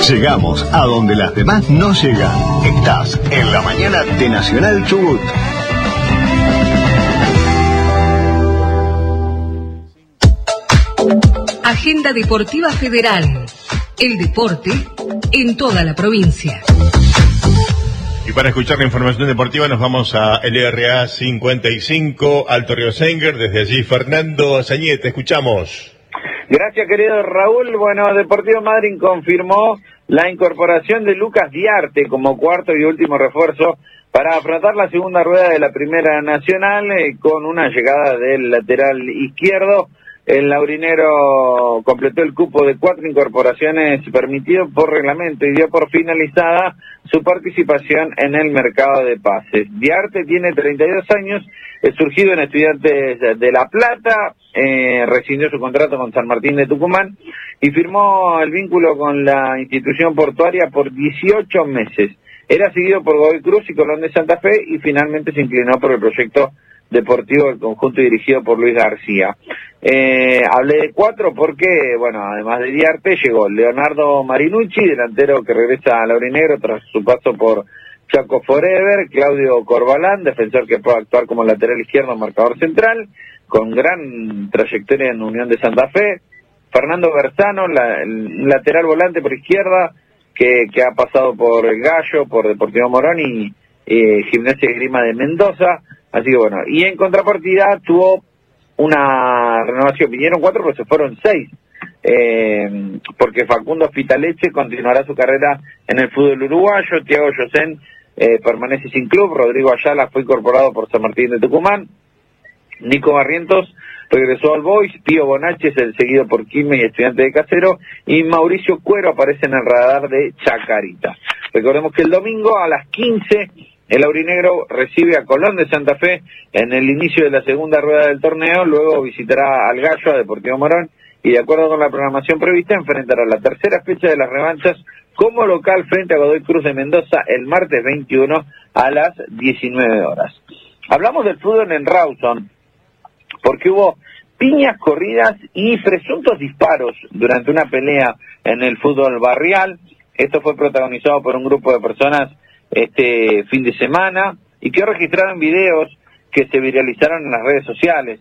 Llegamos a donde las demás no llegan. Estás en la mañana de Nacional Chubut. Agenda Deportiva Federal. El deporte en toda la provincia. Y para escuchar la información deportiva nos vamos a LRA 55, Alto Río Senguer. Desde allí, Fernando Azañete, te escuchamos. Gracias, querido Raúl. Bueno, Deportivo Madryn confirmó la incorporación de Lucas Diarte como cuarto y último refuerzo para afrontar la segunda rueda de la Primera Nacional, con una llegada del lateral izquierdo. El laurinero completó el cupo de 4 incorporaciones permitido por reglamento y dio por finalizada su participación en el mercado de pases. Diarte tiene 32 años, es surgido en Estudiantes de La Plata, rescindió su contrato con San Martín de Tucumán y firmó el vínculo con la institución portuaria por 18 meses. Era seguido por Godoy Cruz y Colón de Santa Fe y finalmente se inclinó por el proyecto deportivo del conjunto dirigido por Luis García. Hablé de 4 porque, bueno, además de Diarte, llegó Leonardo Marinucci, delantero que regresa a Laurinegro tras su paso por Chaco Forever, Claudio Corbalán, defensor que puede actuar como lateral izquierdo, marcador central, con gran trayectoria en Unión de Santa Fe, Fernando Berzano, lateral volante por izquierda, que ha pasado por el Gallo, por Deportivo Morón y Gimnasia y Esgrima de Mendoza. Así que bueno, y en contrapartida tuvo una renovación, vinieron 4 pero se fueron 6, porque Facundo Hospitaleche continuará su carrera en el fútbol uruguayo, Thiago Yosén permanece sin club, Rodrigo Ayala fue incorporado por San Martín de Tucumán, Nico Barrientos regresó al Boys, Pío Bonaches, el seguido por Quilmes y Estudiante de Casero, y Mauricio Cuero aparece en el radar de Chacarita. Recordemos que el domingo a las 15... el aurinegro recibe a Colón de Santa Fe en el inicio de la segunda rueda del torneo, luego visitará al Gallo, a Deportivo Morón, y de acuerdo con la programación prevista, enfrentará la tercera fecha de las revanchas como local frente a Godoy Cruz de Mendoza el martes 21 a las 19 horas. Hablamos del fútbol en Rawson, porque hubo piñas, corridas y presuntos disparos durante una pelea en el fútbol barrial. Esto fue protagonizado por un grupo de personas este fin de semana y quedó registrado en videos que se viralizaron en las redes sociales.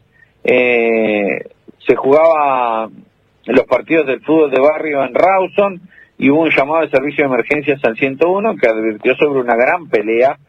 Se jugaba los partidos del fútbol de barrio en Rawson y hubo un llamado de servicio de emergencias al 101 que advirtió sobre una gran pelea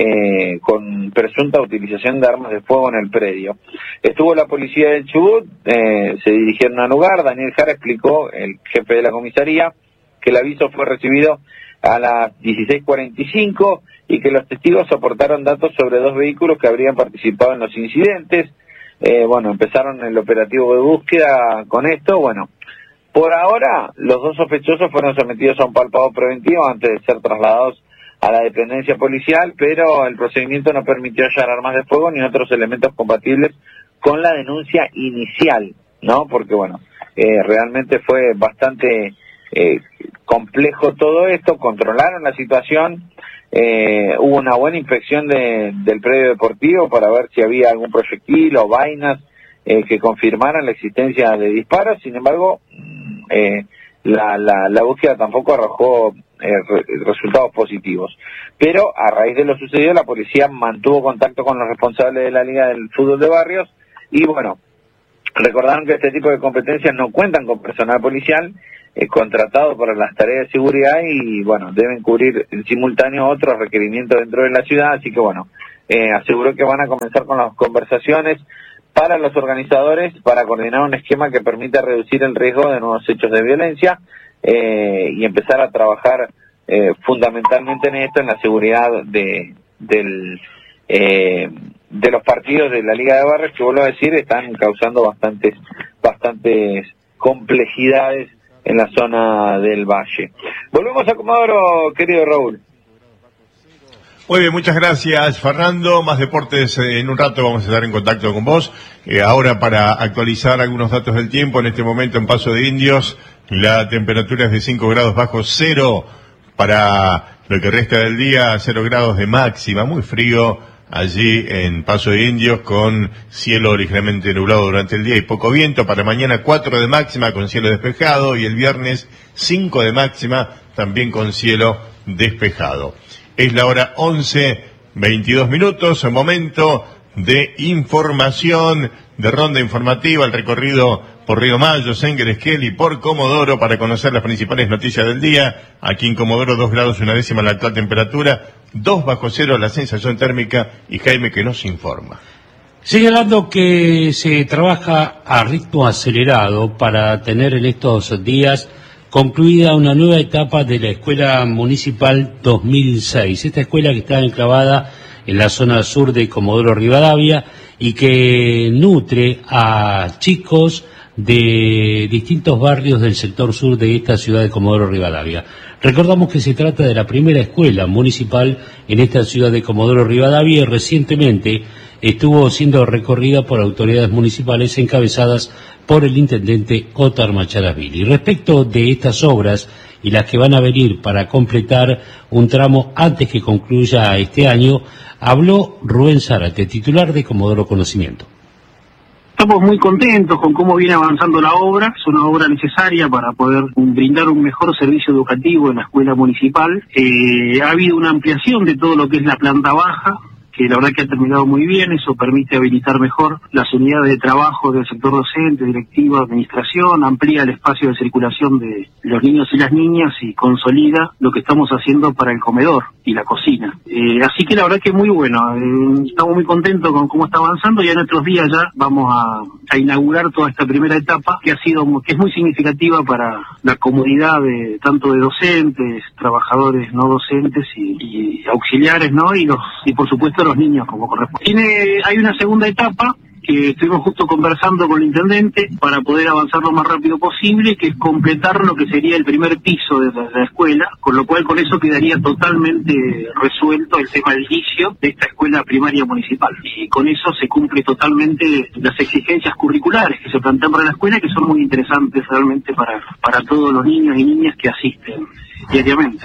con presunta utilización de armas de fuego en el predio. Estuvo la policía del Chubut, se dirigieron al lugar. Daniel Jara explicó, el jefe de la comisaría, que el aviso fue recibido a las 16:45 y que los testigos aportaron datos sobre 2 vehículos que habrían participado en los incidentes. Bueno, empezaron el operativo de búsqueda con esto. Bueno, por ahora los 2 sospechosos fueron sometidos a un palpado preventivo antes de ser trasladados a la dependencia policial, pero el procedimiento no permitió hallar armas de fuego ni otros elementos compatibles con la denuncia inicial, ¿no? Porque bueno, realmente fue bastante complejo todo esto. Controlaron la situación, hubo una buena inspección del predio deportivo para ver si había algún proyectil o vainas que confirmaran la existencia de disparos. Sin embargo, la búsqueda tampoco arrojó resultados positivos, pero a raíz de lo sucedido la policía mantuvo contacto con los responsables de la Liga del Fútbol de Barrios y bueno, recordaron que este tipo de competencias no cuentan con personal policial contratado para las tareas de seguridad y bueno, deben cubrir en simultáneo otros requerimientos dentro de la ciudad, así que bueno, aseguró que van a comenzar con las conversaciones para los organizadores para coordinar un esquema que permita reducir el riesgo de nuevos hechos de violencia y empezar a trabajar fundamentalmente en esto, en la seguridad de los partidos de la Liga de Barrios, que vuelvo a decir, están causando bastantes complejidades en la zona del Valle. Volvemos a Comodoro, querido Raúl. Muy bien, muchas gracias, Fernando. Más deportes en un rato, vamos a estar en contacto con vos. Ahora, para actualizar algunos datos del tiempo, en este momento en Paso de Indios, la temperatura es de 5 grados bajo cero. Para lo que resta del día, 0 grados de máxima, muy frío allí en Paso de Indios, con cielo ligeramente nublado durante el día y poco viento. Para mañana 4 de máxima con cielo despejado y el viernes 5 de máxima también con cielo despejado. Es la hora 11:22, momento de información, de ronda informativa, el recorrido por Río Mayo, Senguer, Esquel y por Comodoro para conocer las principales noticias del día. Aquí en Comodoro 2 grados 1 la actual temperatura, 2 bajo cero la sensación térmica, y Jaime que nos informa. Señalando que se trabaja a ritmo acelerado para tener en estos días concluida una nueva etapa de la Escuela Municipal 2006. Esta escuela que está enclavada en la zona sur de Comodoro Rivadavia y que nutre a chicos de distintos barrios del sector sur de esta ciudad de Comodoro Rivadavia. Recordamos que se trata de la primera escuela municipal en esta ciudad de Comodoro Rivadavia y recientemente estuvo siendo recorrida por autoridades municipales encabezadas por el intendente Ótar Macharavili. Respecto de estas obras y las que van a venir para completar un tramo antes que concluya este año, habló Rubén Zárate, titular de Comodoro Conocimiento. Estamos muy contentos con cómo viene avanzando la obra. Es una obra necesaria para poder brindar un mejor servicio educativo en la escuela municipal. Ha habido una ampliación de todo lo que es la planta baja, que la verdad que ha terminado muy bien. Eso permite habilitar mejor las unidades de trabajo del sector docente, directivo, administración, amplía el espacio de circulación de los niños y las niñas y consolida lo que estamos haciendo para el comedor y la cocina. Así que la verdad que muy bueno. Estamos muy contentos con cómo está avanzando y en estos días ya vamos a inaugurar toda esta primera etapa que es muy significativa para la comunidad tanto de docentes, trabajadores no docentes y auxiliares, ¿no? Y por supuesto los niños como corresponde. Hay una segunda etapa que estuvimos justo conversando con el intendente para poder avanzar lo más rápido posible, que es completar lo que sería el primer piso de la escuela, con lo cual con eso quedaría totalmente resuelto el tema del inicio de esta escuela primaria municipal. Y con eso se cumple totalmente las exigencias curriculares que se plantean para la escuela, que son muy interesantes realmente para todos los niños y niñas que asisten diariamente.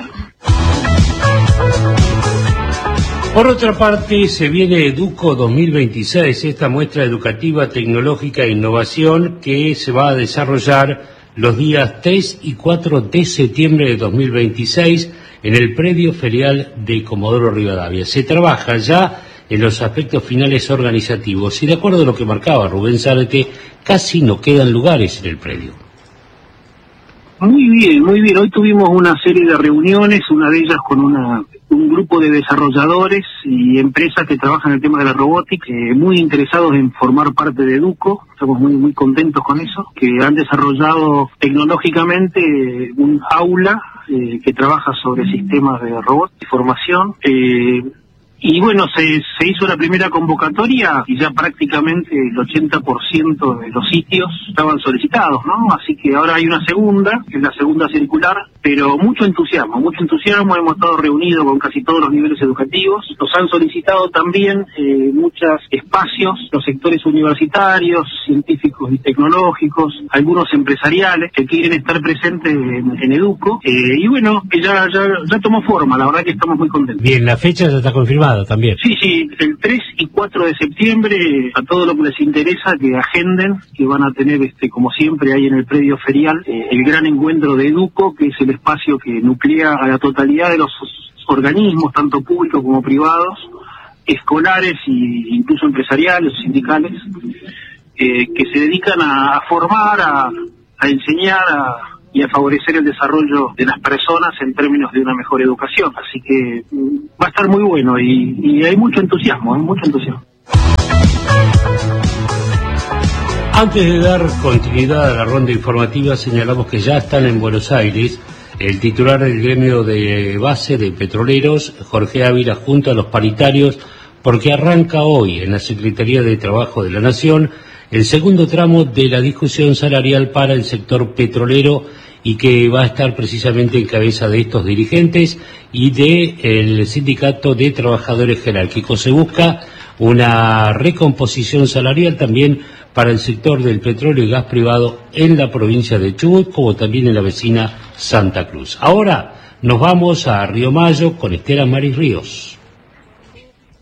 Por otra parte, se viene Educo 2026, esta muestra educativa, tecnológica e innovación que se va a desarrollar los días 3 y 4 de septiembre de 2026 en el predio ferial de Comodoro Rivadavia. Se trabaja ya en los aspectos finales organizativos y de acuerdo a lo que marcaba Rubén Zárate, casi no quedan lugares en el predio. Muy bien, muy bien. Hoy tuvimos una serie de reuniones, una de ellas con un grupo de desarrolladores y empresas que trabajan en el tema de la robótica, muy interesados en formar parte de Educo. Estamos muy, muy contentos con eso, que han desarrollado tecnológicamente un aula que trabaja sobre sistemas de robótica y formación. Y bueno, se hizo la primera convocatoria y ya prácticamente el 80% de los sitios estaban solicitados, ¿no? Así que ahora hay una segunda, que es la segunda circular, pero mucho entusiasmo. Hemos estado reunidos con casi todos los niveles educativos. Nos han solicitado también muchos espacios, los sectores universitarios, científicos y tecnológicos, algunos empresariales que quieren estar presentes en Educo. Y bueno, que ya tomó forma, la verdad que estamos muy contentos. Bien, la fecha ya está confirmada también. Sí, el 3 y 4 de septiembre, a todos los que les interesa que agenden, que van a tener, como siempre, ahí en el predio ferial, el gran encuentro de Educo, que es el espacio que nuclea a la totalidad de los organismos, tanto públicos como privados, escolares e incluso empresariales, sindicales, que se dedican a formar, a enseñar, y a favorecer el desarrollo de las personas en términos de una mejor educación. Así que va a estar muy bueno y hay mucho entusiasmo, Antes de dar continuidad a la ronda informativa, señalamos que ya están en Buenos Aires el titular del gremio de base de petroleros, Jorge Ávila, junto a los paritarios, porque arranca hoy en la Secretaría de Trabajo de la Nación el segundo tramo de la discusión salarial para el sector petrolero y que va a estar precisamente en cabeza de estos dirigentes y del Sindicato de Trabajadores Jerárquicos. Se busca una recomposición salarial también para el sector del petróleo y gas privado en la provincia de Chubut, como también en la vecina Santa Cruz. Ahora nos vamos a Río Mayo con Estela Maris Ríos.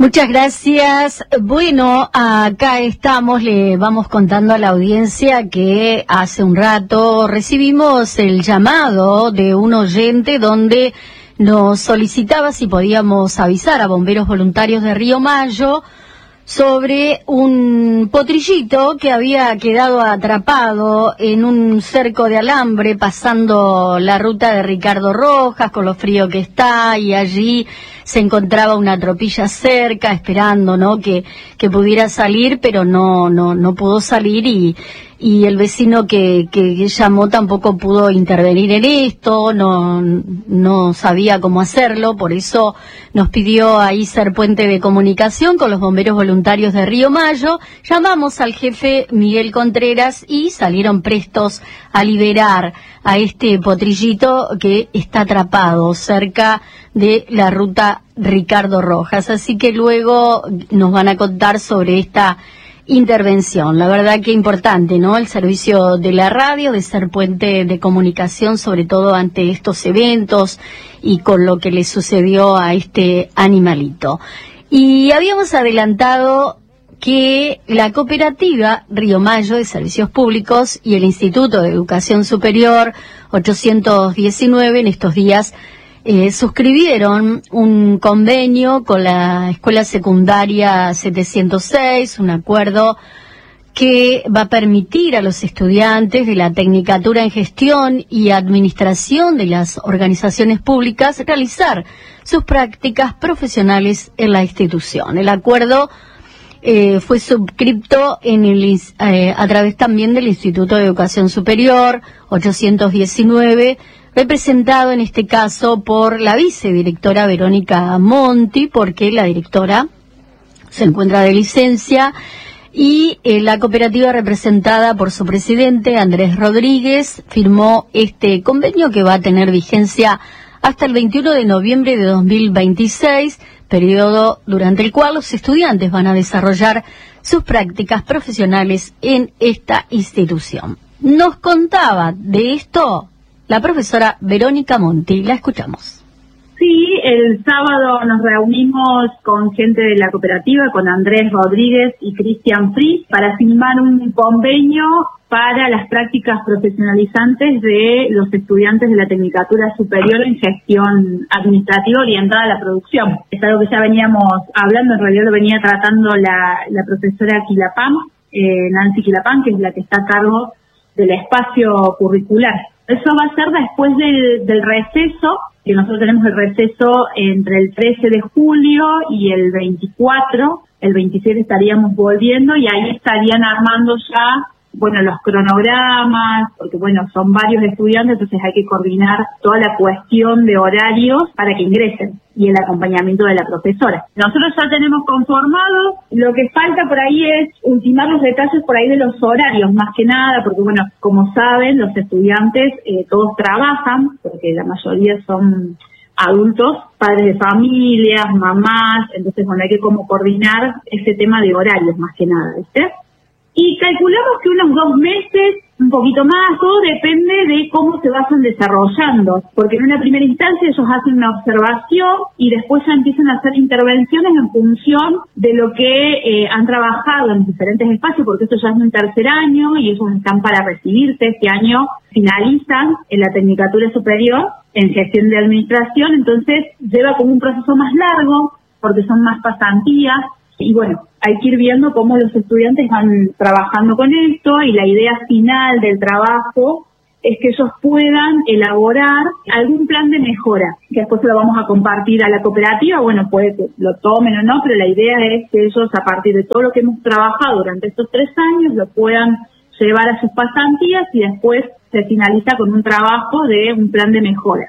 Muchas gracias. Bueno, acá estamos, le vamos contando a la audiencia que hace un rato recibimos el llamado de un oyente donde nos solicitaba si podíamos avisar a bomberos voluntarios de Río Mayo sobre un potrillito que había quedado atrapado en un cerco de alambre pasando la ruta de Ricardo Rojas con lo frío que está, y allí se encontraba una tropilla cerca esperando, ¿no?, que pudiera salir, pero no pudo salir, y el vecino que llamó tampoco pudo intervenir en esto, no sabía cómo hacerlo, por eso nos pidió ahí ser puente de comunicación con los bomberos voluntarios de Río Mayo. Llamamos al jefe Miguel Contreras y salieron prestos a liberar a este potrillito que está atrapado cerca de la ruta Ricardo Rojas. Así que luego nos van a contar sobre esta intervención. La verdad que importante, ¿no?, el servicio de la radio, de ser puente de comunicación, sobre todo ante estos eventos y con lo que le sucedió a este animalito. Y habíamos adelantado que la cooperativa Río Mayo de Servicios Públicos y el Instituto de Educación Superior 819 en estos días suscribieron un convenio con la Escuela Secundaria 706, un acuerdo que va a permitir a los estudiantes de la Tecnicatura en Gestión y Administración de las Organizaciones Públicas realizar sus prácticas profesionales en la institución. El acuerdo fue suscripto a través también del Instituto de Educación Superior 819, representado en este caso por la vicedirectora Verónica Monti, porque la directora se encuentra de licencia, y la cooperativa representada por su presidente Andrés Rodríguez firmó este convenio que va a tener vigencia hasta el 21 de noviembre de 2026, periodo durante el cual los estudiantes van a desarrollar sus prácticas profesionales en esta institución. Nos contaba de esto la profesora Verónica Monti. La escuchamos. Sí, el sábado nos reunimos con gente de la cooperativa, con Andrés Rodríguez y Cristian Fries, para firmar un convenio para las prácticas profesionalizantes de los estudiantes de la Tecnicatura Superior en Gestión Administrativa orientada a la producción. Es algo que ya veníamos hablando, en realidad lo venía tratando la profesora Quilapán, Nancy Quilapán, que es la que está a cargo del espacio curricular. Eso va a ser después del receso, que nosotros tenemos el receso entre el 13 de julio y el 24, el 27 estaríamos volviendo y ahí estarían armando ya, bueno, los cronogramas, porque bueno, son varios estudiantes, entonces hay que coordinar toda la cuestión de horarios para que ingresen y el acompañamiento de la profesora. Nosotros ya tenemos conformado, lo que falta por ahí es ultimar los detalles por ahí de los horarios, más que nada, porque bueno, como saben, los estudiantes todos trabajan, porque la mayoría son adultos, padres de familias, mamás, entonces bueno, hay que como coordinar ese tema de horarios, más que nada, ¿viste? Y calculamos que unos 2 meses, un poquito más, todo depende de cómo se vayan desarrollando, porque en una primera instancia ellos hacen una observación y después ya empiezan a hacer intervenciones en función de lo que han trabajado en diferentes espacios, porque esto ya es un tercer año y ellos están para recibirse. Este año finalizan en la Tecnicatura Superior en Gestión de Administración, entonces lleva como un proceso más largo, porque son más pasantías. Y bueno, hay que ir viendo cómo los estudiantes van trabajando con esto, y la idea final del trabajo es que ellos puedan elaborar algún plan de mejora, que después se lo vamos a compartir a la cooperativa. Bueno, puede que lo tomen o no, pero la idea es que ellos, a partir de todo lo que hemos trabajado durante estos 3 años, lo puedan llevar a sus pasantías y después se finaliza con un trabajo de un plan de mejora.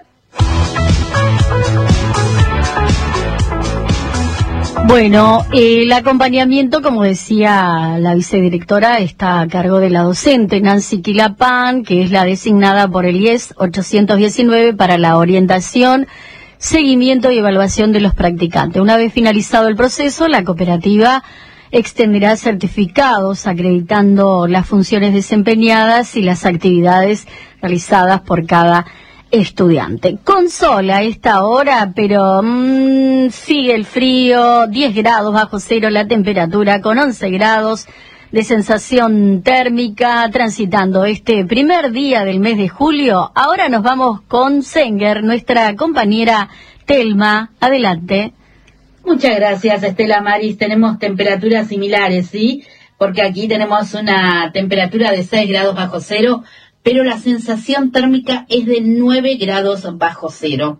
Bueno, el acompañamiento, como decía la vicedirectora, está a cargo de la docente Nancy Quilapán, que es la designada por el IES 819 para la orientación, seguimiento y evaluación de los practicantes. Una vez finalizado el proceso, la cooperativa extenderá certificados acreditando las funciones desempeñadas y las actividades realizadas por cada estudiante. Con sol a esta hora, pero sigue el frío, 10 grados bajo cero la temperatura, con 11 grados de sensación térmica, transitando este primer día del mes de julio. Ahora nos vamos con Senger, nuestra compañera Telma. Adelante. Muchas gracias, Estela Maris. Tenemos temperaturas similares, ¿sí? Porque aquí tenemos una temperatura de 6 grados bajo cero, pero la sensación térmica es de 9 grados bajo cero.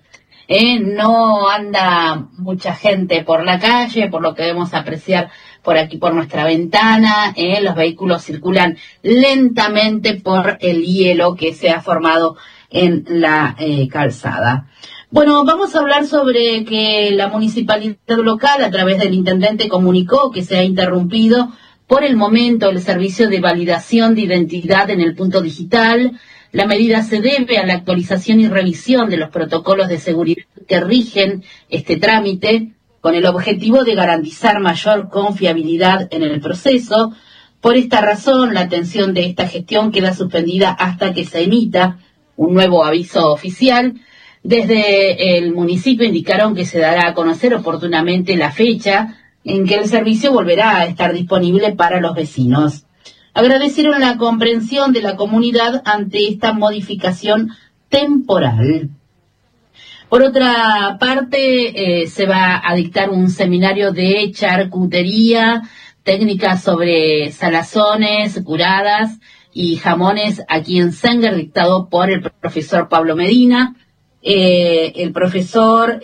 No anda mucha gente por la calle, por lo que debemos apreciar por aquí por nuestra ventana. Los vehículos circulan lentamente por el hielo que se ha formado en la calzada. Bueno, vamos a hablar sobre que la municipalidad local, a través del intendente, comunicó que se ha interrumpido por el momento el servicio de validación de identidad en el punto digital. La medida se debe a la actualización y revisión de los protocolos de seguridad que rigen este trámite, con el objetivo de garantizar mayor confiabilidad en el proceso. Por esta razón, la atención de esta gestión queda suspendida hasta que se emita un nuevo aviso oficial. Desde el municipio indicaron que se dará a conocer oportunamente la fecha en que el servicio volverá a estar disponible para los vecinos. Agradecieron la comprensión de la comunidad ante esta modificación temporal. Por otra parte, se va a dictar un seminario de charcutería, técnicas sobre salazones, curadas y jamones aquí en Senger, dictado por el profesor Pablo Medina. El profesor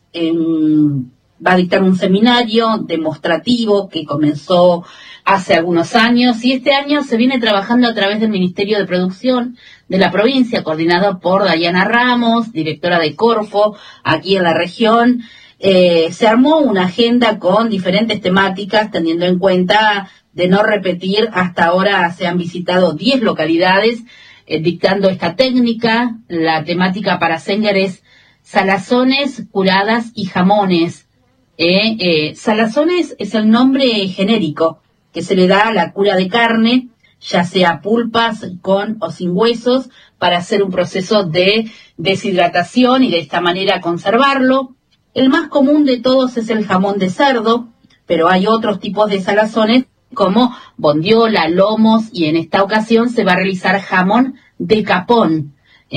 va a dictar un seminario demostrativo que comenzó hace algunos años, y este año se viene trabajando a través del Ministerio de Producción de la provincia, coordinado por Dayana Ramos, directora de Corfo, aquí en la región. Se armó una agenda con diferentes temáticas, teniendo en cuenta de no repetir. Hasta ahora se han visitado 10 localidades, dictando esta técnica. La temática para Senger es salazones, curadas y jamones. Salazones es el nombre genérico que se le da a la cura de carne, ya sea pulpas con o sin huesos, para hacer un proceso de deshidratación y de esta manera conservarlo. El más común de todos es el jamón de cerdo, pero hay otros tipos de salazones como bondiola, lomos, y en esta ocasión se va a realizar jamón de capón.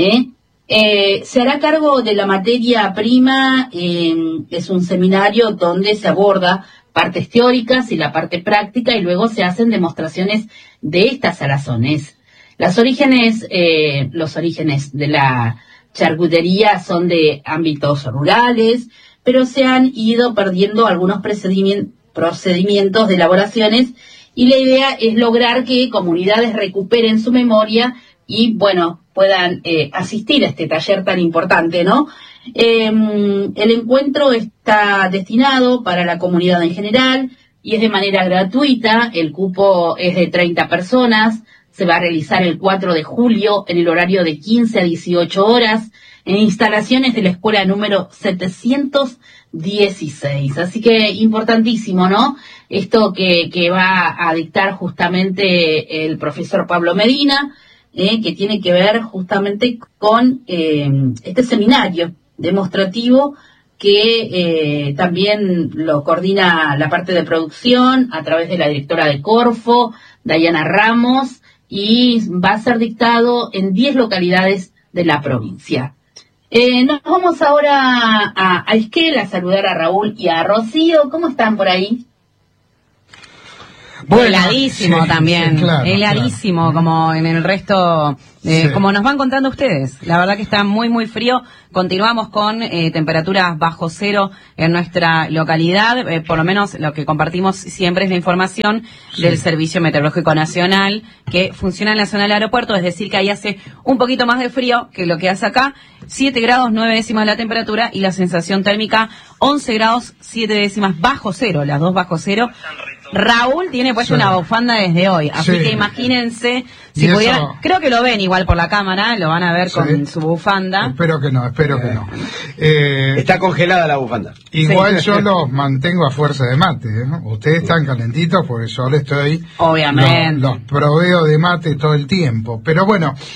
Se hará cargo de la materia prima. Es un seminario donde se aborda partes teóricas y la parte práctica, y luego se hacen demostraciones de estas salazones. Los orígenes de la charcutería son de ámbitos rurales, pero se han ido perdiendo algunos procedimientos de elaboraciones, y la idea es lograr que comunidades recuperen su memoria y, bueno, puedan asistir a este taller tan importante, ¿no? El encuentro está destinado para la comunidad en general y es de manera gratuita. El cupo es de 30 personas. Se va a realizar el 4 de julio en el horario de 15 a 18 horas en instalaciones de la escuela número 716. Así que importantísimo, ¿no? Esto que va a dictar justamente el profesor Pablo Medina, que tiene que ver justamente con este seminario demostrativo que también lo coordina la parte de producción a través de la directora de Corfo, Dayana Ramos, y va a ser dictado en 10 localidades de la provincia. Nos vamos ahora a Esquel a saludar a Raúl y a Rocío. ¿Cómo están por ahí? Bueno, heladísimo, sí, también, sí, claro, heladísimo, claro. Como en el resto, Sí. como nos van contando ustedes. La verdad que está muy, muy frío. Continuamos con temperaturas bajo cero en nuestra localidad. Por lo menos lo que compartimos siempre es la información del Servicio Meteorológico Nacional, que funciona en la zona del aeropuerto, es decir, que ahí hace un poquito más de frío que lo que hace acá. 7 grados 9 décimas la temperatura, y la sensación térmica 11 grados 7 décimas bajo cero, las dos bajo cero. Raúl tiene puesto una bufanda desde hoy, así que imagínense si pudieran. Creo que lo ven igual por la cámara, lo van a ver con su bufanda. Espero que no. Está congelada la bufanda. Igual yo los mantengo a fuerza de mate, ¿no? Ustedes están calentitos porque yo les estoy... Obviamente. Los proveo de mate todo el tiempo. Pero bueno,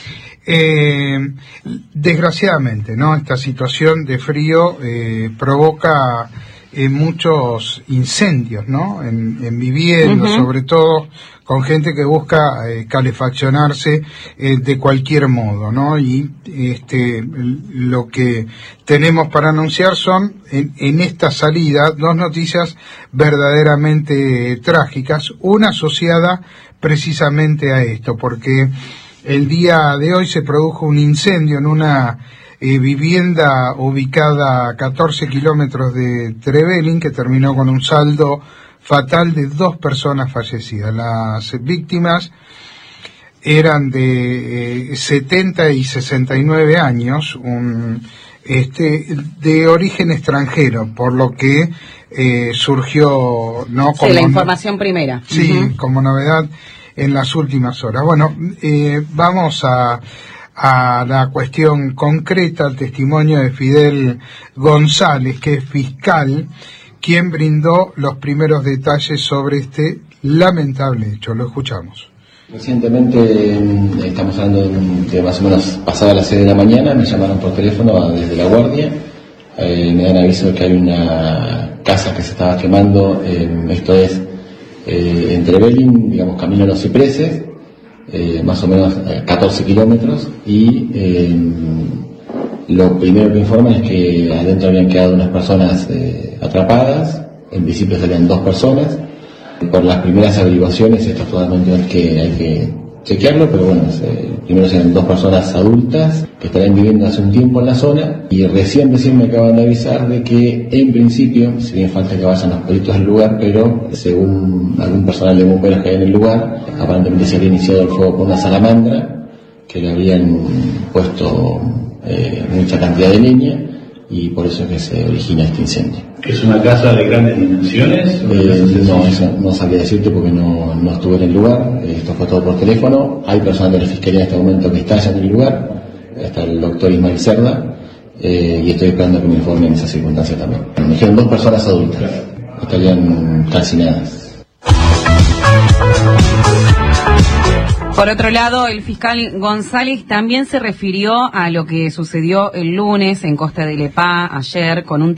Desgraciadamente, ¿no? Esta situación de frío provoca muchos incendios, ¿no? En viviendas, sobre todo con gente que busca calefaccionarse de cualquier modo, ¿no? Y lo que tenemos para anunciar son en esta salida dos noticias verdaderamente trágicas, una asociada precisamente a esto, porque el día de hoy se produjo un incendio en una vivienda ubicada a 14 kilómetros de Trevelin, que terminó con un saldo fatal de 2 personas fallecidas. Las víctimas eran de 70 y 69 años, de origen extranjero, por lo que surgió, ¿no? Como la información primera. Sí, como novedad en las últimas horas. Bueno, vamos a la cuestión concreta, al testimonio de Fidel González, que es fiscal, quien brindó los primeros detalles sobre este lamentable hecho. Lo escuchamos. Recientemente, estamos hablando de más o menos pasada las 6 de la mañana, me llamaron por teléfono desde La Guardia, me dan aviso de que hay una casa que se estaba quemando, esto es en Trevelin, digamos camino a Los Cipreses, más o menos 14 kilómetros, y lo primero que informan es que adentro habían quedado unas personas atrapadas, en principio salían 2 personas. Por las primeras averiguaciones, esto totalmente hay que chequearlo, pero bueno, primero serían 2 personas adultas que estarían viviendo hace un tiempo en la zona, y recién me acaban de avisar de que en principio, si bien falta que vayan los peritos al lugar, pero según algún personal de bomberos que hay en el lugar, aparentemente se había iniciado el fuego con una salamandra, que le habían puesto mucha cantidad de leña, y por eso es que se origina este incendio. ¿Es una casa de grandes dimensiones? No, eso no sabría decirte porque no estuve en el lugar, esto fue todo por teléfono. Hay personal de la Fiscalía en este momento que está allá en el lugar, está el doctor Ismael Cerda, y estoy esperando que me informen esa circunstancia también. Me dijeron 2 personas adultas, estarían calcinadas. Por otro lado, el fiscal González también se refirió a lo que sucedió el lunes en Costa de Lepá, antes de ayer, con un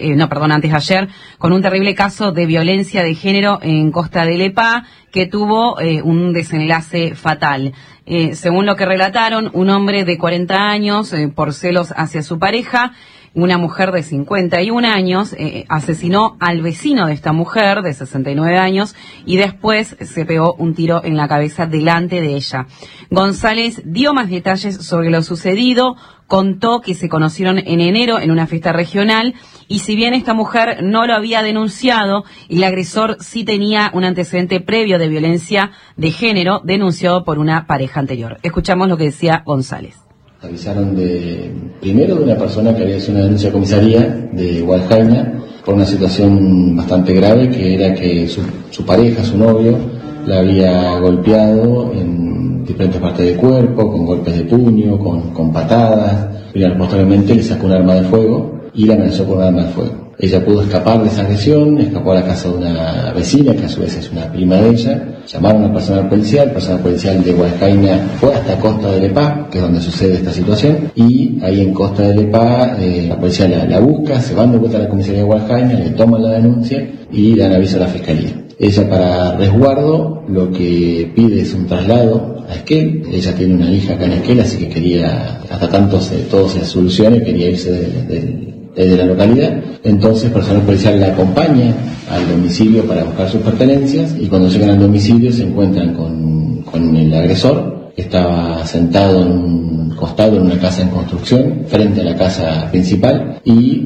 terrible caso de violencia de género en Costa de Lepá, que tuvo un desenlace fatal. Según lo que relataron, un hombre de 40 años, por celos hacia su pareja, una mujer de 51 años asesinó al vecino de esta mujer de 69 años y después se pegó un tiro en la cabeza delante de ella. González dio más detalles sobre lo sucedido, contó que se conocieron en enero en una fiesta regional, y si bien esta mujer no lo había denunciado, el agresor sí tenía un antecedente previo de violencia de género denunciado por una pareja anterior. Escuchamos lo que decía González. Avisaron primero de una persona que había hecho una denuncia a comisaría de Hualjaina por una situación bastante grave, que era que su pareja, su novio, la había golpeado en diferentes partes del cuerpo, con golpes de puño, con patadas, y posteriormente le sacó un arma de fuego y la amenazó con un arma de fuego. Ella pudo escapar de esa agresión, escapó a la casa de una vecina, que a su vez es una prima de ella. Llamaron al personal policial de Hualjaina fue hasta Costa de Lepá, que es donde sucede esta situación, y ahí en Costa de Lepá la policía la busca, se van de vuelta a la comisaría de Hualjaina, le toman la denuncia y dan aviso a la fiscalía. Ella, para resguardo, lo que pide es un traslado a Esquel. Ella tiene una hija acá en Esquel, así que quería, hasta tanto todo se solucione, quería irse de la localidad. Entonces el personal policial la acompaña al domicilio para buscar sus pertenencias, y cuando llegan al domicilio se encuentran con el agresor, que estaba sentado en un costado en una casa en construcción frente a la casa principal,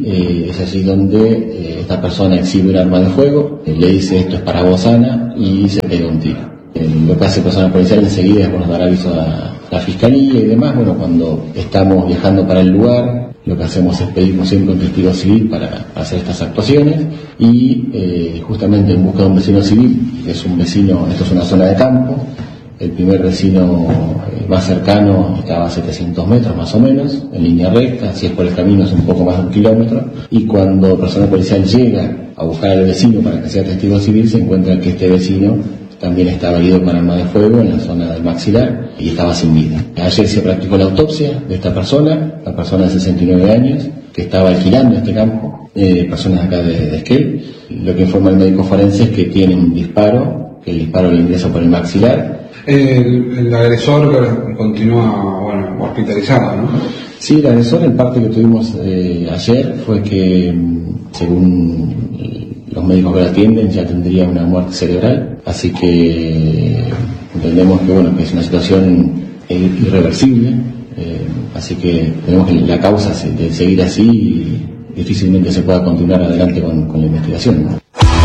y es allí donde esta persona exhibe un arma de fuego, le dice: esto es para vos, Ana, y se pega un tiro. Lo que hace el personal policial enseguida es dar aviso a la fiscalía y demás. Bueno, cuando estamos viajando para el lugar, lo que hacemos es pedirnos siempre un testigo civil para hacer estas actuaciones, y justamente en busca de un vecino civil, que es un vecino, esto es una zona de campo, el primer vecino más cercano estaba a 700 metros más o menos, en línea recta, si es por el camino es un poco más de 1 kilómetro, y cuando el personal policial llega a buscar al vecino para que sea testigo civil, se encuentra que este vecino también estaba herido con arma de fuego en la zona del maxilar y estaba sin vida. Ayer se practicó la autopsia de esta persona, la persona de 69 años, que estaba alquilando este campo, personas acá de Esquel. Lo que informa el médico forense es que tiene un disparo, que el disparo le ingresa por el maxilar. El agresor continúa, hospitalizado, ¿no? Sí, el agresor, el parte que tuvimos ayer fue que, según los médicos que lo atienden, ya tendría una muerte cerebral, así que entendemos que es una situación irreversible, así que tenemos que la causa de seguir así difícilmente se pueda continuar adelante con la investigación, ¿no?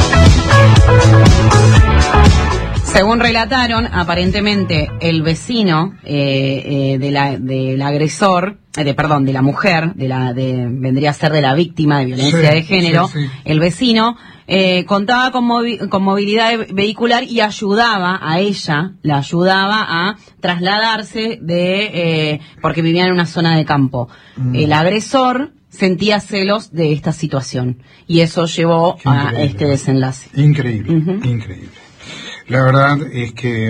Según relataron, aparentemente el vecino del agresor, de la mujer, vendría a ser de la víctima de violencia de género, sí. El vecino contaba con movilidad vehicular y la ayudaba a trasladarse porque vivía en una zona de campo. El agresor sentía celos de esta situación y eso llevó a este desenlace. Increíble, increíble. La verdad es que,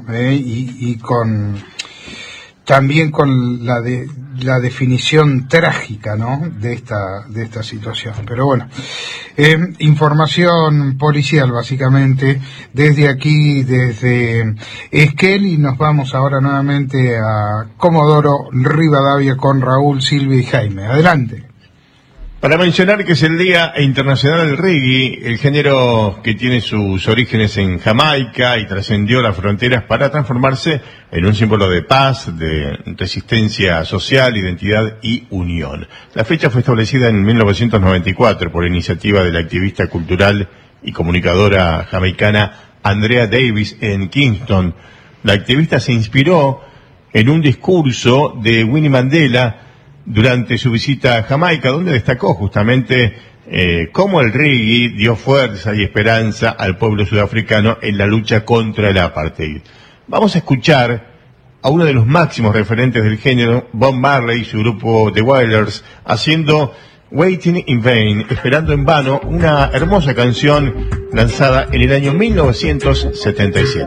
también con la definición trágica, ¿no?, de esta situación. Pero bueno, información policial básicamente desde aquí, desde Esquel, y nos vamos ahora nuevamente a Comodoro Rivadavia con Raúl, Silvia y Jaime. Adelante. Para mencionar que es el Día Internacional del Reggae, el género que tiene sus orígenes en Jamaica y trascendió las fronteras para transformarse en un símbolo de paz, de resistencia social, identidad y unión. La fecha fue establecida en 1994 por iniciativa de la activista cultural y comunicadora jamaicana Andrea Davis en Kingston. La activista se inspiró en un discurso de Winnie Mandela durante su visita a Jamaica, donde destacó justamente cómo el reggae dio fuerza y esperanza al pueblo sudafricano en la lucha contra el apartheid. Vamos a escuchar a uno de los máximos referentes del género, Bob Marley y su grupo The Wailers, haciendo Waiting in Vain, esperando en vano, una hermosa canción lanzada en el año 1977.